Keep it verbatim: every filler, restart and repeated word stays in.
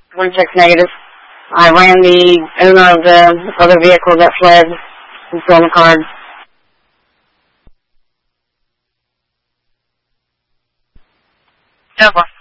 One six negative. I ran the owner of the other vehicle that fled and stole the card. Over.